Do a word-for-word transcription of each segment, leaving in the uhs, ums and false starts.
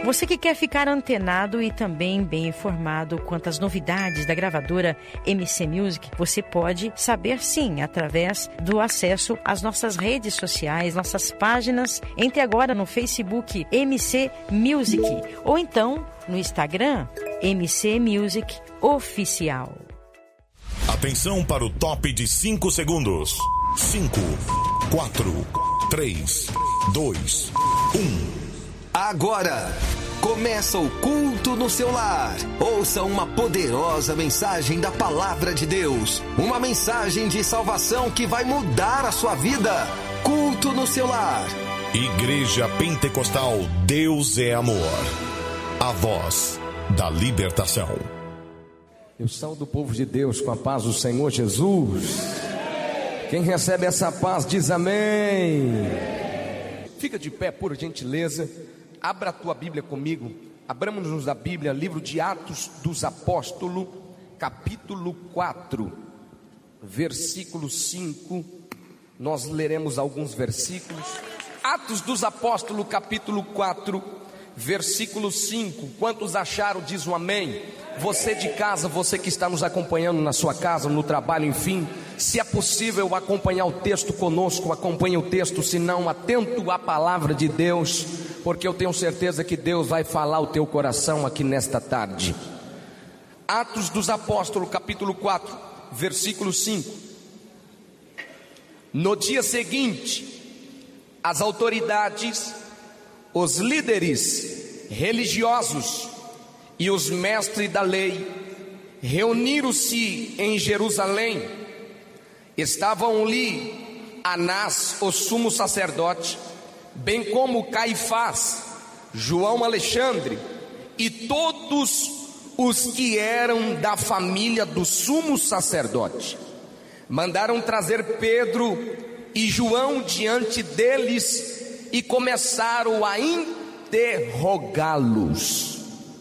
Você que quer ficar antenado e também bem informado quanto às novidades da gravadora M C Music, você pode saber sim, através do acesso às nossas redes sociais, nossas páginas. Entre agora no Facebook M C Music ou então no Instagram M C Music Oficial. Atenção para o top de cinco segundos. cinco, quatro, três, dois, um. Agora, começa o culto no seu lar. Ouça uma poderosa mensagem da Palavra de Deus. Uma mensagem de salvação que vai mudar a sua vida. Culto no seu lar. Igreja Pentecostal Deus é Amor. A voz da libertação. Eu saúdo o povo de Deus com a paz do Senhor Jesus. Quem recebe essa paz diz amém. Fica de pé, por gentileza. Abra a tua Bíblia comigo. Abramos-nos da Bíblia, livro de Atos dos Apóstolos, capítulo quatro, versículo cinco. Nós leremos alguns versículos. Atos dos Apóstolos, capítulo quatro, versículo cinco. Quantos acharam, diz um amém. Você de casa, você que está nos acompanhando na sua casa, no trabalho, enfim, se é possível acompanhar o texto conosco, acompanhe o texto, se não, atento à palavra de Deus, porque eu tenho certeza que Deus vai falar o teu coração aqui nesta tarde. Atos dos Apóstolos, capítulo quatro, versículo cinco. No dia seguinte, as autoridades, os líderes religiosos e os mestres da lei reuniram-se em Jerusalém. Estavam ali Anás, o sumo sacerdote, bem como Caifás, João Alexandre e todos os que eram da família do sumo sacerdote. Mandaram trazer Pedro e João diante deles e começaram a interrogá-los.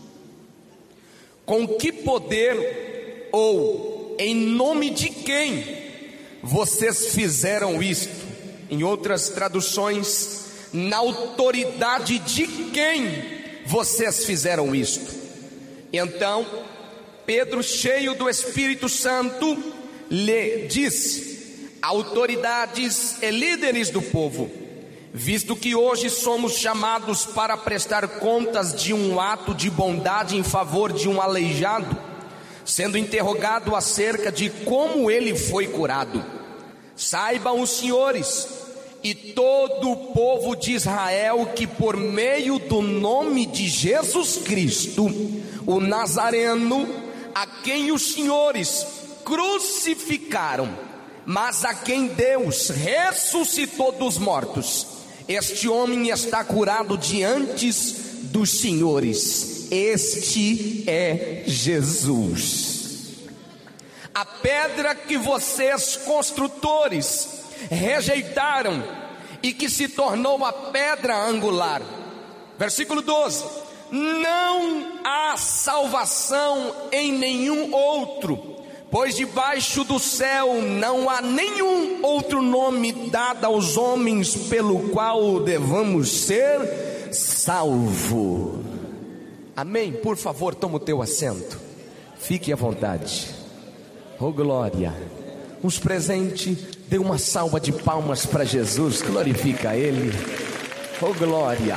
Com que poder ou em nome de quem vocês fizeram isto? Em outras traduções, na autoridade de quem vocês fizeram isto? Então Pedro, cheio do Espírito Santo, lhe disse: autoridades e líderes do povo, visto que hoje somos chamados para prestar contas de um ato de bondade em favor de um aleijado, sendo interrogado acerca de como ele foi curado, saibam os senhores e todo o povo de Israel que por meio do nome de Jesus Cristo, o Nazareno, a quem os senhores crucificaram, mas a quem Deus ressuscitou dos mortos, este homem está curado diante dos senhores. Este é Jesus, a pedra que vocês construtores rejeitaram e que se tornou a pedra angular. Versículo doze. Não há salvação em nenhum outro, pois debaixo do céu não há nenhum outro nome dado aos homens pelo qual devamos ser salvos. Amém? Por favor, toma o teu assento. Fique à vontade. Oh glória. Uns presentes, dê uma salva de palmas para Jesus. Glorifica a Ele. Oh glória.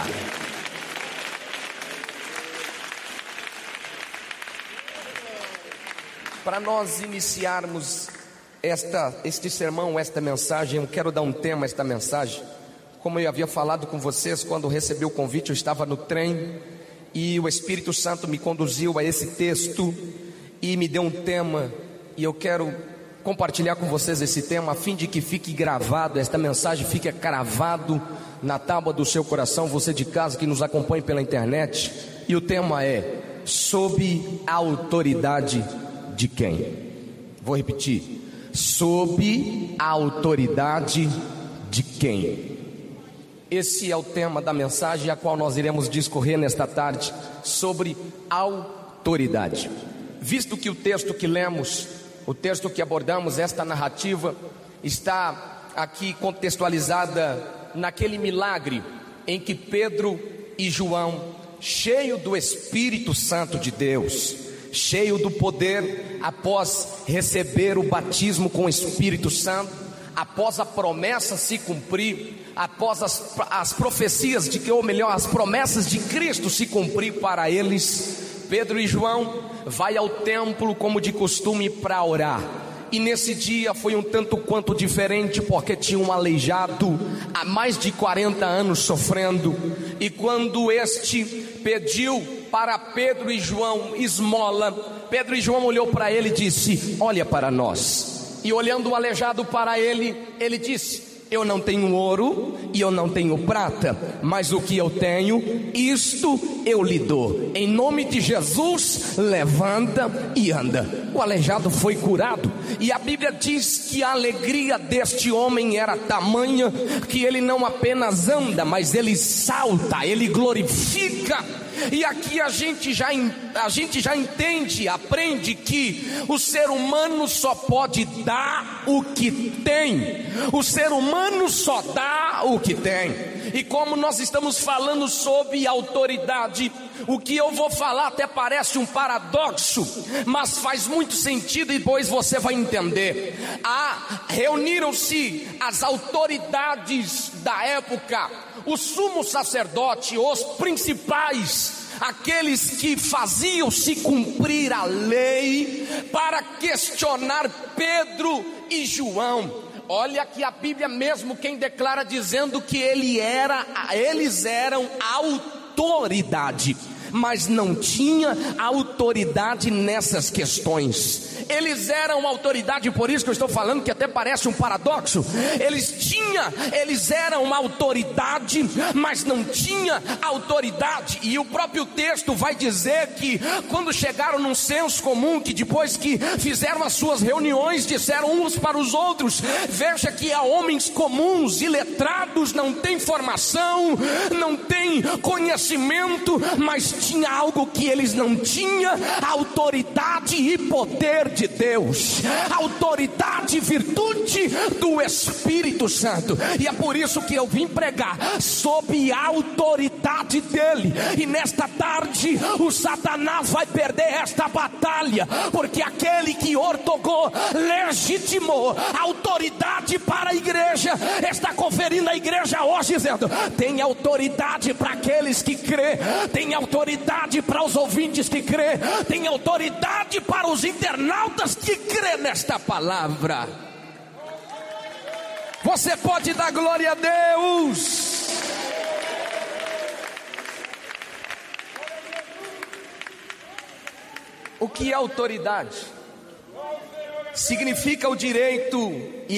Para nós iniciarmos esta, este sermão, esta mensagem, eu quero dar um tema a esta mensagem. Como eu havia falado com vocês, quando recebi o convite, eu estava no trem e o Espírito Santo me conduziu a esse texto e me deu um tema, e eu quero compartilhar com vocês esse tema, a fim de que fique gravado, esta mensagem fique cravado na tábua do seu coração, você de casa que nos acompanha pela internet. E o tema é: sob a autoridade de quem? Vou repetir: sob a autoridade de quem? Esse é o tema da mensagem a qual nós iremos discorrer nesta tarde, sobre autoridade. Visto que o texto que lemos, o texto que abordamos, esta narrativa, está aqui contextualizada naquele milagre em que Pedro e João, cheio do Espírito Santo de Deus, cheio do poder, após receber o batismo com o Espírito Santo, após a promessa se cumprir, após as, as profecias de que, ou melhor, as promessas de Cristo se cumprir para eles, Pedro e João vai ao templo como de costume para orar. E nesse dia foi um tanto quanto diferente, porque tinha um aleijado há mais de quarenta anos sofrendo. E quando este pediu para Pedro e João esmola, Pedro e João olhou para ele e disse: olha para nós. E olhando o aleijado para ele, ele disse: eu não tenho ouro e eu não tenho prata, mas o que eu tenho, isto eu lhe dou. Em nome de Jesus, levanta e anda. O aleijado foi curado. E a Bíblia diz que a alegria deste homem era tamanha, que ele não apenas anda, mas ele salta, ele glorifica. E aqui a gente já, a gente já entende, aprende que o ser humano só pode dar o que tem. O ser humano só dá o que tem. E como nós estamos falando sobre autoridade, o que eu vou falar até parece um paradoxo, mas faz muito sentido e depois você vai entender. Ah, reuniram-se as autoridades da época, o sumo sacerdote, os principais, aqueles que faziam se cumprir a lei, para questionar Pedro e João. Olha que a Bíblia mesmo quem declara dizendo que ele era, eles eram autoridade, mas não tinha autoridade nessas questões. Eles eram autoridade, por isso que eu estou falando que até parece um paradoxo. Eles tinham, eles eram uma autoridade, mas não tinha autoridade. E o próprio texto vai dizer que quando chegaram num senso comum, que depois que fizeram as suas reuniões, disseram uns para os outros: veja que há homens comuns, iletrados, não tem formação, não tem conhecimento, mas tinha algo que eles não tinham: autoridade e poder de Deus, autoridade e virtude do Espírito Santo. E é por isso que eu vim pregar sob a autoridade dele. E nesta tarde o Satanás vai perder esta batalha, porque aquele que ortogou, legitimou a autoridade para a igreja, está conferindo à igreja hoje, dizendo: tem autoridade para aqueles que crê, tem autoridade para os ouvintes que crê, tem autoridade para os internautas que crê nesta palavra. Você pode dar glória a Deus. O que é autoridade? Significa o direito e